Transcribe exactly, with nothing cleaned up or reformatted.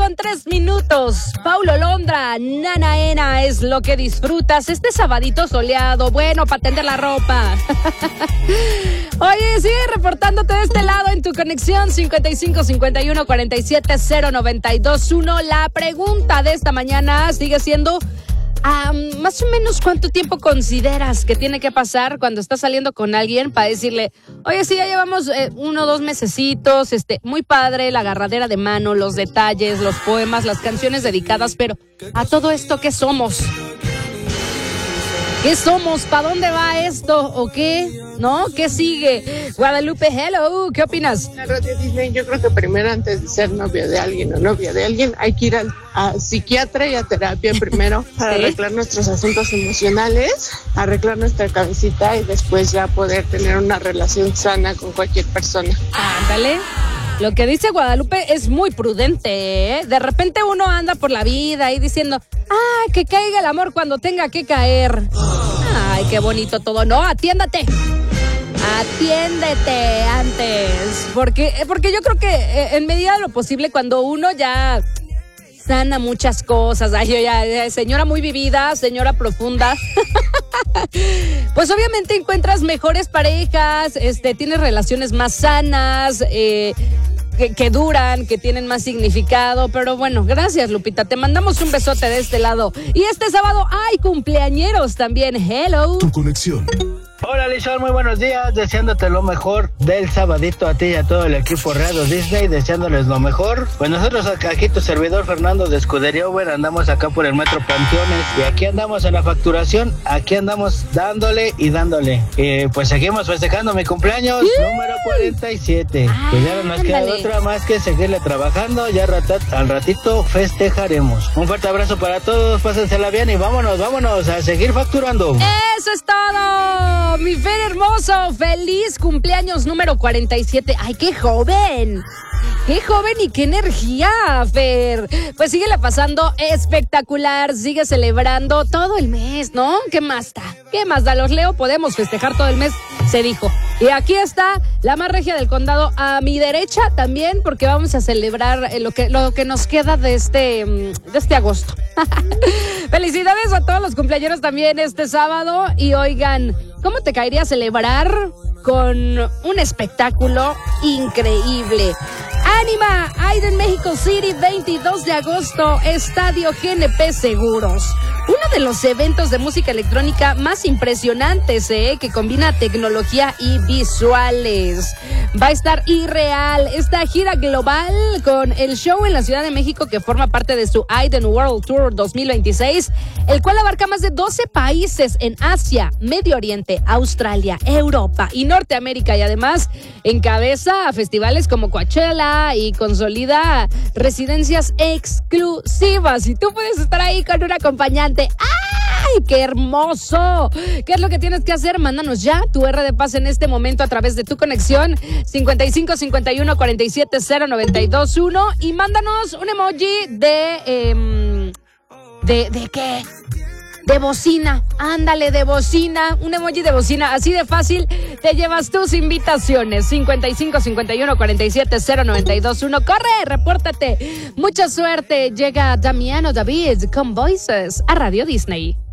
con tres minutos. Paulo Londra, Nana Ena, es lo que disfrutas este sabadito soleado, bueno, para tender la ropa. Oye, sigue reportándote de este lado en tu conexión cincuenta y cinco cincuenta y uno cuarenta y siete cero noventa y dos uno. La pregunta de esta mañana sigue siendo... Um, más o menos, ¿cuánto tiempo consideras que tiene que pasar cuando estás saliendo con alguien para decirle, oye, sí, ya llevamos eh, uno o dos mesecitos, este, muy padre, la agarradera de mano, los detalles, los poemas, las canciones dedicadas, pero a todo esto, ¿qué somos? ¿Qué somos? ¿Para dónde va esto? ¿O qué? ¿No? ¿Qué sigue? Guadalupe, hello, ¿qué opinas? La Radio Disney, yo creo que primero, antes de ser novio de alguien o novia de alguien, hay que ir al a psiquiatra y a terapia primero para ¿Sí? arreglar nuestros asuntos emocionales, arreglar nuestra cabecita y después ya poder tener una relación sana con cualquier persona. Ándale. Lo que dice Guadalupe es muy prudente, ¿eh? De repente uno anda por la vida ahí diciendo, ¡ay, que caiga el amor cuando tenga que caer! ¡Ay, qué bonito todo! No, atiéndate. Atiéndete antes. Porque, porque yo creo que en medida de lo posible, cuando uno ya sana muchas cosas, ay, yo ya, ya, señora muy vivida, señora profunda, pues obviamente encuentras mejores parejas, este, tienes relaciones más sanas, eh, que, que duran, que tienen más significado, pero bueno, gracias Lupita, te mandamos un besote de este lado. Y este sábado hay cumpleañeros también, hello. Tu conexión. Hola Lizón, muy buenos días, deseándote lo mejor del sabadito a ti y a todo el equipo Radio Disney, deseándoles lo mejor. Pues nosotros acá, aquí tu servidor Fernando de Escudería Uber, andamos acá por el Metro Panteones y aquí andamos en la facturación, aquí andamos dándole y dándole. Eh, pues seguimos festejando mi cumpleaños ¡Sí! número cuarenta y siete. Ah, pues ya no nos queda otra más que seguirle trabajando, ya ratat, al ratito festejaremos. Un fuerte abrazo para todos, pásensela bien y vámonos, vámonos a seguir facturando. ¡Eso es todo! Mi Fer hermoso, feliz cumpleaños número cuarenta y siete. ¡Ay, qué joven! ¡Qué joven y qué energía, Fer! Pues síguela pasando espectacular, sigue celebrando todo el mes, ¿no? ¿Qué más da? ¿Qué más da? Los Leo podemos festejar todo el mes, se dijo. Y aquí está la más regia del condado a mi derecha también, porque vamos a celebrar lo que, lo que nos queda de este, de este agosto. Felicidades a todos los cumpleaños también este sábado. Y oigan, ¿cómo te caería celebrar con un espectáculo increíble? ¡Ánima! Aiden México City, veintidós de agosto, Estadio G N P Seguros. Uno de los eventos de música electrónica más impresionantes, ¿eh? Que combina tecnología y visuales. Va a estar irreal. Esta gira global con el show en la Ciudad de México que forma parte de su Aiden World Tour dos mil veintiséis, el cual abarca más de doce países en Asia, Medio Oriente, Australia, Europa y Norteamérica, y además encabeza a festivales como Coachella y consolida residencias exclusivas. Y tú puedes estar ahí con un acompañante. ¡Ay, qué hermoso! ¿Qué es lo que tienes que hacer? Mándanos ya tu R de paz en este momento a través de tu conexión cincuenta y cinco cincuenta y uno cuarenta y siete cero noventa y dos uno y mándanos un emoji de... Eh, ¿De, de qué? De bocina, ándale, de bocina, un emoji de bocina, así de fácil te llevas tus invitaciones. cincuenta y cinco cincuenta y uno cuarenta y siete cero noventa y dos uno, corre, repórtate. Mucha suerte, llega Damiano David con Voices a Radio Disney.